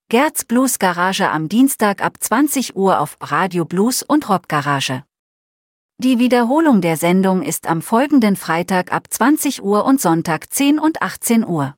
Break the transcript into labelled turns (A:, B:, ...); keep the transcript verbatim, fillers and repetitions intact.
A: Gerds Blues Garage am Dienstag ab zwanzig Uhr auf Radio Blues und Rock Garage. Die Wiederholung der Sendung ist am folgenden Freitag ab zwanzig Uhr und Sonntag zehn und achtzehn Uhr.